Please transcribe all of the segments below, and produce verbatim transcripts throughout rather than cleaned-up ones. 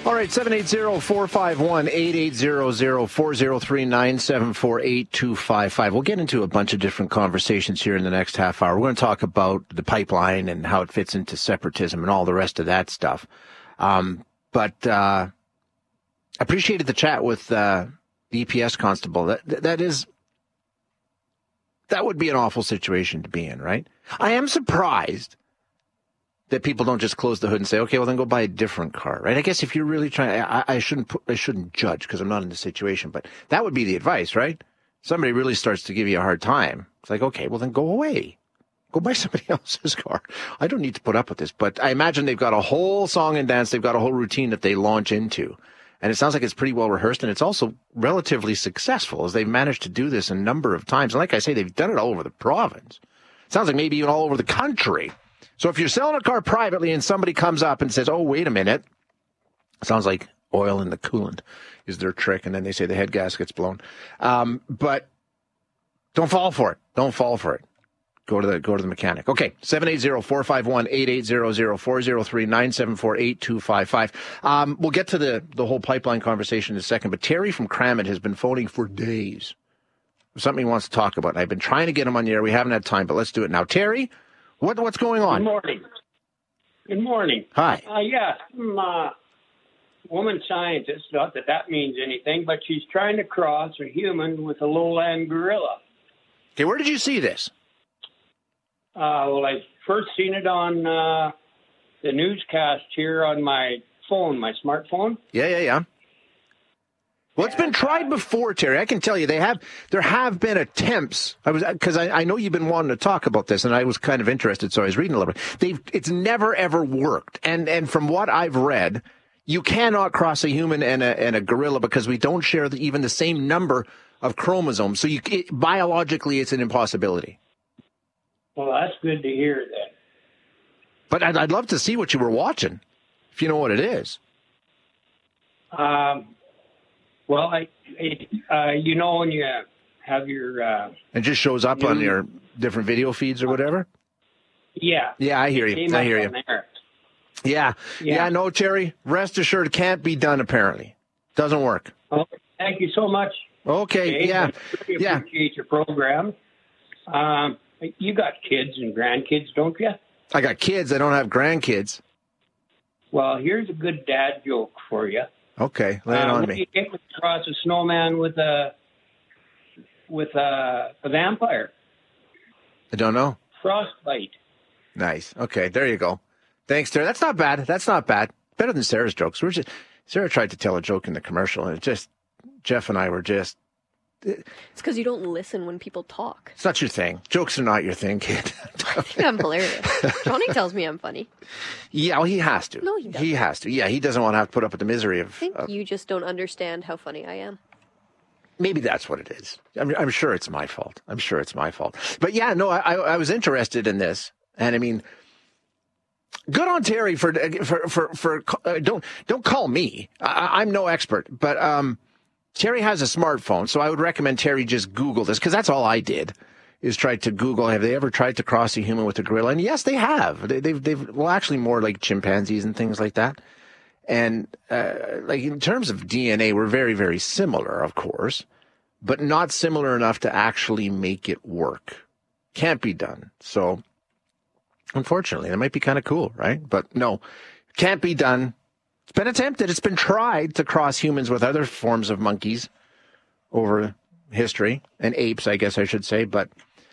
All right, seven eight zero, four five one, eight eight zero zero, four zero three, nine seven four, eight two five five. We'll get into a bunch of different conversations here in the next half hour. We're going to talk about the pipeline and how it fits into separatism and all the rest of that stuff. Um, but uh, I appreciated the chat with uh, the E P S constable. That that is that would be an awful situation to be in, right? I am surprised that people don't just close the hood and say, okay, well, then go buy a different car, right? I guess if you're really trying, I, I shouldn't put, I shouldn't judge because I'm not in the situation, but that would be the advice, right? Somebody really starts to give you a hard time. It's like, okay, well, then go away. Go buy somebody else's car. I don't need to put up with this. But I imagine they've got a whole song and dance. They've got a whole routine that they launch into. And it sounds like it's pretty well rehearsed, and it's also relatively successful as they've managed to do this a number of times. And like I say, they've done it all over the province. It sounds like maybe even all over the country. So if you're selling a car privately and somebody comes up and says, oh, wait a minute, sounds like oil in the coolant is their trick, and then they say the head gasket's blown. Um, but don't fall for it. Don't fall for it. Go to the go to the mechanic. Okay, seven eight zero, four five one, eight eight zero zero, four zero three, nine seven four, eight two five five. Um, we'll get to the, the whole pipeline conversation in a second, but Terry from Cramond has been phoning for days. Something he wants to talk about, and I've been trying to get him on the air. We haven't had time, but let's do it now. Terry? What what's going on? Good morning. Good morning. Hi. Uh, yeah, I'm a woman scientist. Not that that means anything, but she's trying to cross a human with a lowland gorilla. Okay, where did you see this? Uh, well, I first seen it on uh, the newscast here on my phone, my smartphone. Yeah, yeah, yeah. Well, it's been tried before, Terry. I can tell you, they have. There have been attempts. I was because I, I know you've been wanting to talk about this, and I was kind of interested, so I was reading a little bit. They've. It's never ever worked, and and from what I've read, you cannot cross a human and a and a gorilla because we don't share the, even the same number of chromosomes. So you it, biologically, it's an impossibility. Well, that's good to hear then. But I'd, I'd love to see what you were watching, if you know what it is. Um. Well, I, uh, you know, when you have your... Uh, it just shows up on your different video feeds or whatever? Yeah. Yeah, I hear you. I hear you. Yeah. yeah. Yeah, no, Terry, rest assured it can't be done, apparently. Doesn't work. Okay. Thank you so much. Okay, Dave. yeah. I really yeah. appreciate your program. Um, you got kids and grandkids, don't you? I got kids. I don't have grandkids. Well, here's a good dad joke for you. Okay, lay it uh, on what me. do you get when you cross a snowman with a with a, a vampire? I don't know. Frostbite. Nice. Okay, there you go. Thanks, Terry. That's not bad. That's not bad. Better than Sarah's jokes. We're just Sarah tried to tell a joke in the commercial, and it just Jeff and I were just. It's because you don't listen when people talk. It's not your thing. Jokes are not your thing, kid. I think I'm hilarious. Johnny tells me I'm funny. Yeah, well, he has to. No, he doesn't. He has to. Yeah, he doesn't want to have to put up with the misery of... I think of, you just don't understand how funny I am. Maybe that's what it is. I'm, I'm sure it's my fault. I'm sure it's my fault. But yeah, no, I, I was interested in this. And I mean, good on Terry for... for, for, for uh, don't, don't call me. I, I'm no expert. But... um. Terry has a smartphone, so I would recommend Terry just Google this, because that's all I did, is try to Google, have they ever tried to cross a human with a gorilla? And yes, they have. They, they've, they've, well, actually more like chimpanzees and things like that. And, uh, like in terms of D N A, we're very, very similar, of course, but not similar enough to actually make it work. Can't be done. So, unfortunately, that might be kind of cool, right? But no, can't be done. It's been attempted. It's been tried to cross humans with other forms of monkeys over history, and apes, I guess I should say, but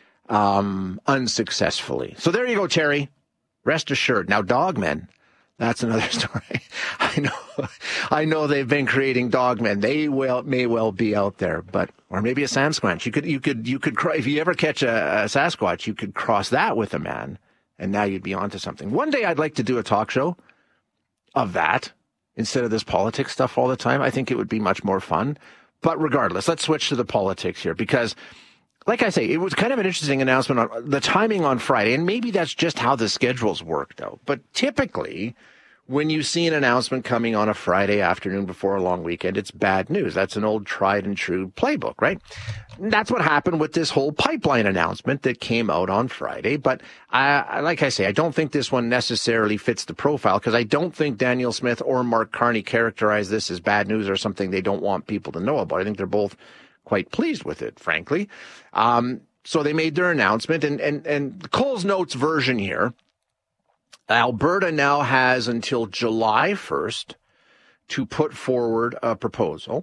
um, unsuccessfully. So there you go, Terry. Rest assured. Now, dogmen, that's another story. I know, I know they've been creating dogmen. They will may well be out there, but or maybe a Sasquatch. You could, you could, you could. If you ever catch a, a Sasquatch, you could cross that with a man, and now you'd be onto something. One day, I'd like to do a talk show of that. Instead of this politics stuff all the time. I think it would be much more fun. But regardless, let's switch to the politics here because, like I say, it was kind of an interesting announcement on the timing on Friday, and maybe that's just how the schedules worked out. But typically, when you see an announcement coming on a Friday afternoon before a long weekend, it's bad news. That's an old tried and true playbook, right? That's what happened with this whole pipeline announcement that came out on Friday. But I, like I say, I don't think this one necessarily fits the profile, because I don't think Danielle Smith or Mark Carney characterize this as bad news or something they don't want people to know about. I think they're both quite pleased with it, frankly. Um, so they made their announcement, and, and, and Coles Notes version here. Alberta now has until July first to put forward a proposal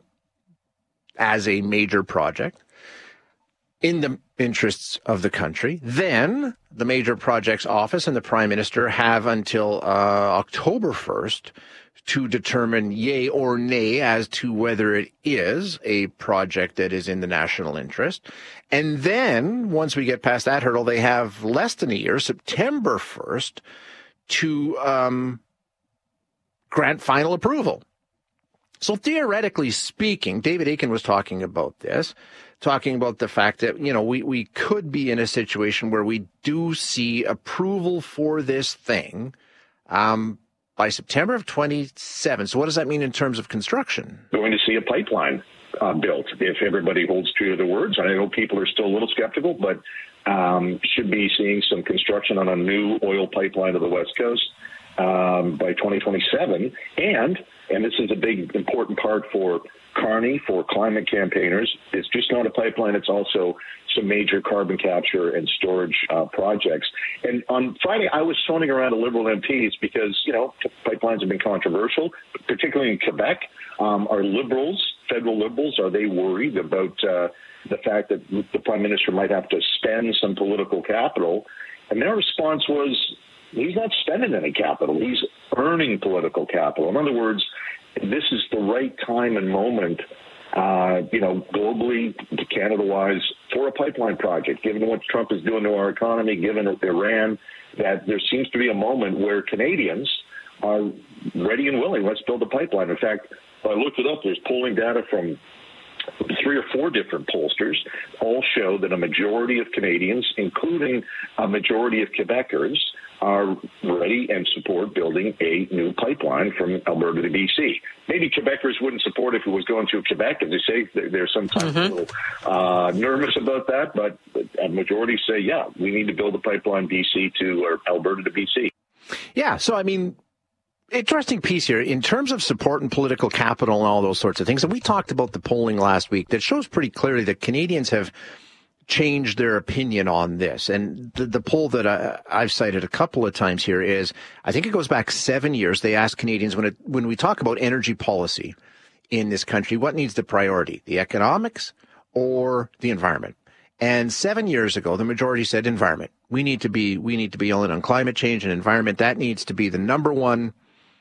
as a major project in the interests of the country. Then the Major Projects Office and the Prime Minister have until uh, October first to determine yay or nay as to whether it is a project that is in the national interest. And then once we get past that hurdle, they have less than a year, September first, to um, grant final approval. So theoretically speaking, David Akin was talking about this, talking about the fact that, you know, we, we could be in a situation where we do see approval for this thing um, by September of twenty-seven. So what does that mean in terms of construction? Going to see a pipeline uh, built if everybody holds true to their words. And I know people are still a little skeptical, but um, should be seeing some construction on a new oil pipeline to the West Coast um, by twenty twenty-seven. And, and this is a big important part for Carney, for climate campaigners, it's just not a pipeline, it's also some major carbon capture and storage uh, projects. And on Friday, I was phoning around to Liberal M Ps because, you know, pipelines have been controversial, particularly in Quebec. Um, are Liberals, federal Liberals, are they worried about uh, the fact that the Prime Minister might have to spend some political capital? And their response was, he's not spending any capital, he's earning political capital. In other words, this is the right time and moment, uh, you know, globally, Canada-wise, for a pipeline project, given what Trump is doing to our economy, given Iran, that there seems to be a moment where Canadians are ready and willing. Let's build a pipeline. In fact, I looked it up. There's polling data from three or four different pollsters, all show that a majority of Canadians, including a majority of Quebecers, are ready and support building a new pipeline from Alberta to B C. Maybe Quebecers wouldn't support if it was going through Quebec, as they say. They're sometimes mm-hmm. a little uh, nervous about that, but a majority say, yeah, we need to build a pipeline B C to, or Alberta to B C. Yeah, so I mean, interesting piece here in terms of support and political capital and all those sorts of things. And we talked about the polling last week that shows pretty clearly that Canadians have changed their opinion on this. And the, the poll that I, I've cited a couple of times here is, I think it goes back seven years. They asked Canadians, when it, when we talk about energy policy in this country, what needs the priority, the economics or the environment? And seven years ago, the majority said environment. We need to be, we need to be yelling on climate change and environment. That needs to be the number one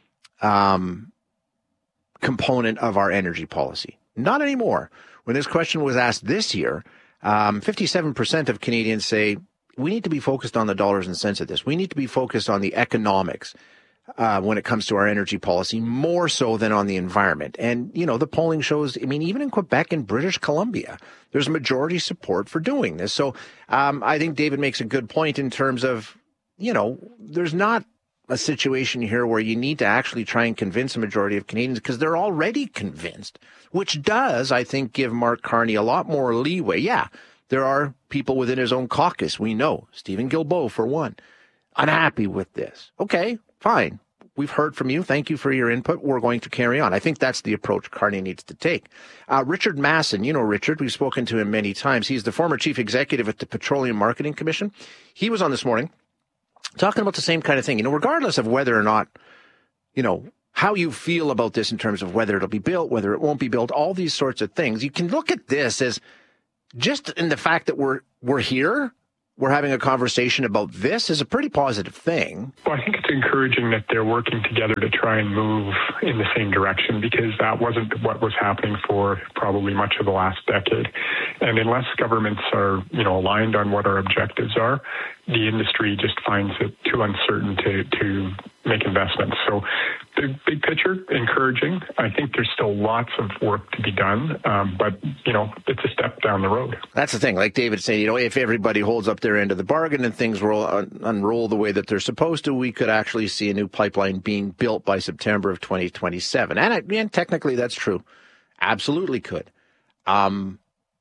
um, component of our energy policy. Not anymore. When this question was asked this year, Um, fifty-seven percent of Canadians say we need to be focused on the dollars and cents of this. We need to be focused on the economics uh, when it comes to our energy policy, more so than on the environment. And, you know, the polling shows, I mean, even in Quebec and British Columbia, there's majority support for doing this. So um, I think David makes a good point in terms of, you know, there's not a situation here where you need to actually try and convince a majority of Canadians because they're already convinced, which does, I think, give Mark Carney a lot more leeway. Yeah, there are people within his own caucus, we know, Stephen Guilbeault, for one, unhappy with this. Okay, fine. We've heard from you. Thank you for your input. We're going to carry on. I think that's the approach Carney needs to take. Uh, Richard Masson, you know Richard, we've spoken to him many times. He's the former chief executive at the Petroleum Marketing Commission. He was on this morning talking about the same kind of thing, you know, regardless of whether or not, you know, how you feel about this in terms of whether it'll be built, whether it won't be built, all these sorts of things. You can look at this as just in the fact that we're, we're here, we're having a conversation about this is a pretty positive thing. Well, I think it's encouraging that they're working together to try and move in the same direction, because that wasn't what was happening for probably much of the last decade. And unless governments are, you know, aligned on what our objectives are, the industry just finds it too uncertain to, to make investments. So big, big picture, encouraging. I think there's still lots of work to be done, um, but, you know, it's a step down the road. That's the thing. Like David said, you know, if everybody holds up their end of the bargain and things roll un- unroll the way that they're supposed to, we could actually see a new pipeline being built by September of twenty twenty-seven. And, I, and technically that's true. Absolutely could. Um,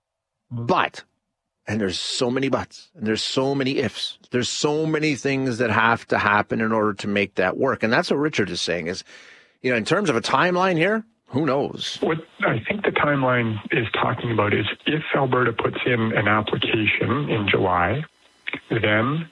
but, and there's so many buts, and there's so many ifs. There's so many things that have to happen in order to make that work. And that's what Richard is saying is, you know, in terms of a timeline here, who knows? What I think the timeline is talking about is if Alberta puts in an application in July, then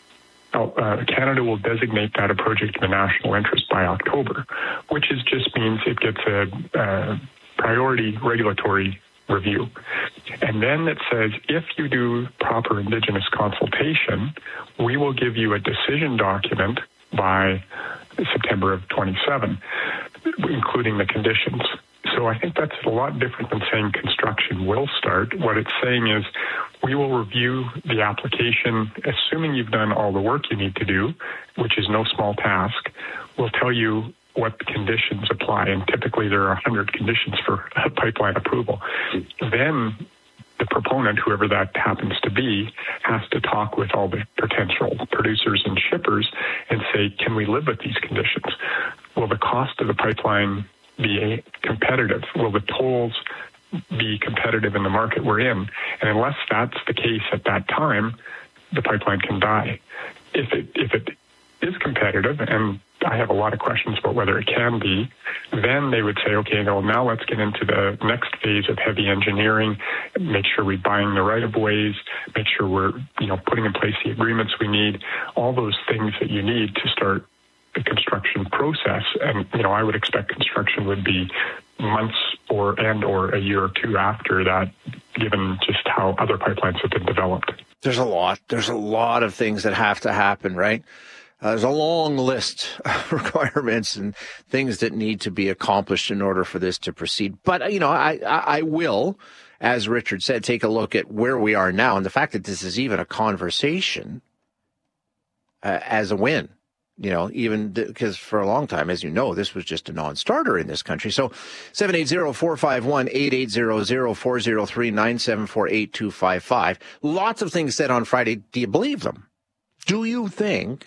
uh, Canada will designate that a project of national interest by October, which is just means it gets a, a priority regulatory review. And then it says, if you do proper Indigenous consultation, we will give you a decision document by September of twenty-seven, including the conditions. So I think that's a lot different than saying construction will start. What it's saying is we will review the application, assuming you've done all the work you need to do, which is no small task. We'll tell you what conditions apply, and typically there are one hundred conditions for a pipeline approval. Then the proponent, whoever that happens to be, has to talk with all the potential producers and shippers and say, can we live with these conditions? Will the cost of the pipeline be competitive? Will the tolls be competitive in the market we're in? And unless that's the case at that time, the pipeline can die. If it if it is competitive, and I have a lot of questions about whether it can be, then they would say, okay, well, now let's get into the next phase of heavy engineering, make sure we're buying the right-of-ways, make sure we're, you know, putting in place the agreements we need, all those things that you need to start the construction process. And, you know, I would expect construction would be months or and or a year or two after that, given just how other pipelines have been developed. There's a lot. There's a lot of things that have to happen, right? Uh, there's a long list of requirements and things that need to be accomplished in order for this to proceed. But, you know, I, I, I will, as Richard said, take a look at where we are now. And the fact that this is even a conversation uh, as a win, you know, even because for a long time, as you know, this was just a non-starter in this country. So seven eight zero, four five one, eight eight zero zero, four zero three, nine seven four, eight two five five. Lots of things said on Friday. Do you believe them? Do you think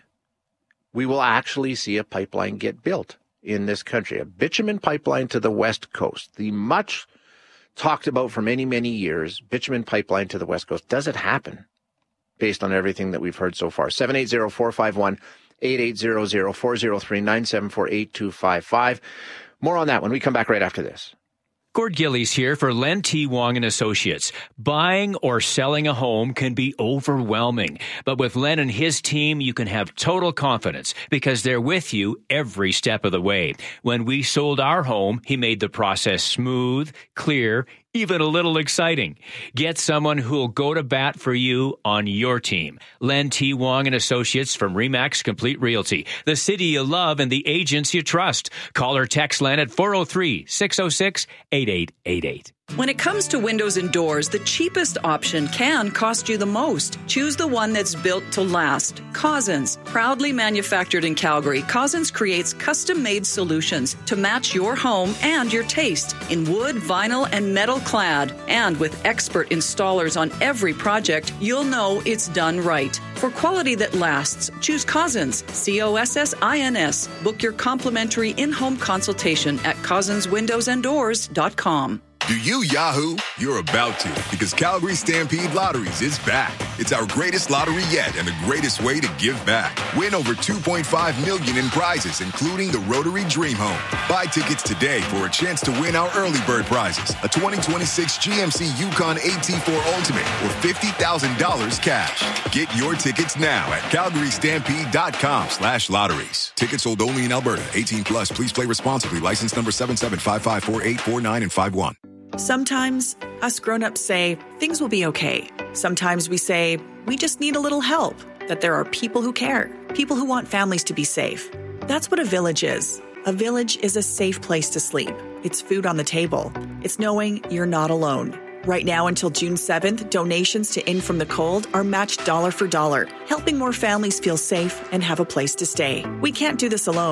we will actually see a pipeline get built in this country, a bitumen pipeline to the West Coast, the much talked about for many, many years, bitumen pipeline to the West Coast? Does it happen based on everything that we've heard so far? seven eight zero, four five one, eight eight zero zero, four zero three, nine seven four, eight two five five. More on that when we come back right after this. Gord Gillies here for Len T. Wong and Associates. Buying or selling a home can be overwhelming, but with Len and his team, you can have total confidence because they're with you every step of the way. When we sold our home, he made the process smooth, clear, even a little exciting. Get someone who'll go to bat for you on your team. Len T. Wong and Associates from Remax Complete Realty. The city you love and the agents you trust. Call or text Len at four oh three, six oh six, eight eight eight eight. When it comes to windows and doors, the cheapest option can cost you the most. Choose the one that's built to last. Cousins. Proudly manufactured in Calgary, Cousins creates custom-made solutions to match your home and your taste in wood, vinyl, and metal clad. And with expert installers on every project, you'll know it's done right. For quality that lasts, choose Cousins. C O S S I N S. Book your complimentary in-home consultation at cousins windows and doors dot com. Do you Yahoo? You're about to, because Calgary Stampede Lotteries is back. It's our greatest lottery yet and the greatest way to give back. Win over two point five million dollars in prizes, including the Rotary Dream Home. Buy tickets today for a chance to win our early bird prizes, a twenty twenty-six G M C Yukon A T four Ultimate or fifty thousand dollars cash. Get your tickets now at calgary stampede dot com slash lotteries. Tickets sold only in Alberta. eighteen plus. Please play responsibly. License number seven seven five five four eight four nine and five one. Sometimes us grown-ups say things will be okay. Sometimes we say we just need a little help, that there are people who care, people who want families to be safe. That's what a village is. A village is a safe place to sleep. It's food on the table. It's knowing you're not alone. Right now until June seventh, donations to In From the Cold are matched dollar for dollar, helping more families feel safe and have a place to stay. We can't do this alone.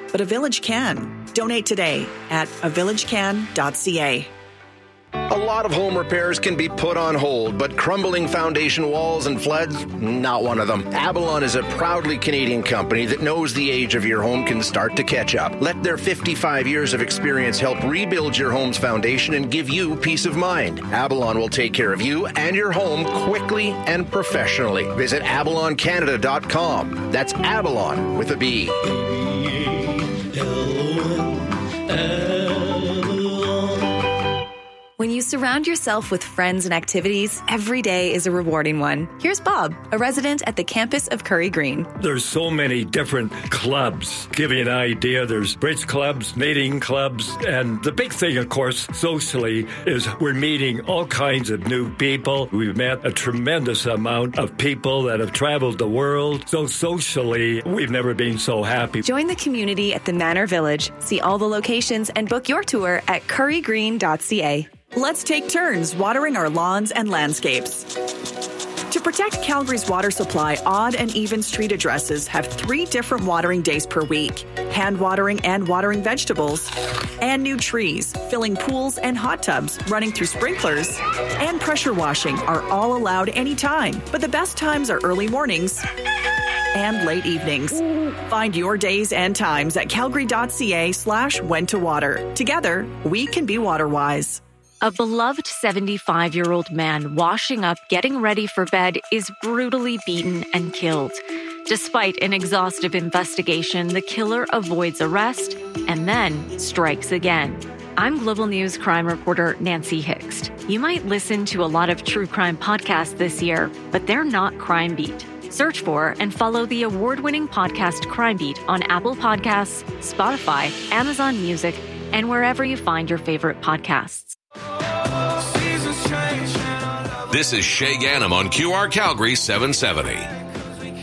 but a village can. Donate today at a village can dot c a. A lot of home repairs can be put on hold, but crumbling foundation walls and floods, not one of them. Avalon is a proudly Canadian company that knows the age of your home can start to catch up. Let their fifty-five years of experience help rebuild your home's foundation and give you peace of mind. Avalon will take care of you and your home quickly and professionally. Visit avalon canada dot com. That's Avalon with a B. When you surround yourself with friends and activities, every day is a rewarding one. Here's Bob, a resident at the campus of Curry Green. There's so many different clubs. Give you an idea, there's bridge clubs, knitting clubs, and the big thing, of course, socially, is we're meeting all kinds of new people. We've met a tremendous amount of people that have traveled the world. So socially, we've never been so happy. Join the community at the Manor Village. See all the locations and book your tour at curry green dot c a. Let's take turns watering our lawns and landscapes. To protect Calgary's water supply, odd and even street addresses have three different watering days per week. Hand watering and watering vegetables. And new trees, filling pools and hot tubs, running through sprinklers. And pressure washing are all allowed anytime. But the best times are early mornings and late evenings. Find your days and times at calgary dot c a slash when to water. Together, we can be water wise. A beloved seventy-five-year-old man washing up, getting ready for bed, is brutally beaten and killed. Despite an exhaustive investigation, the killer avoids arrest and then strikes again. I'm Global News crime reporter Nancy Hixt. You might listen to a lot of true crime podcasts this year, but they're not Crime Beat. Search for and follow the award-winning podcast Crime Beat on Apple Podcasts, Spotify, Amazon Music, and wherever you find your favorite podcasts. This is Shay Ganem on Q R Calgary seven seventy.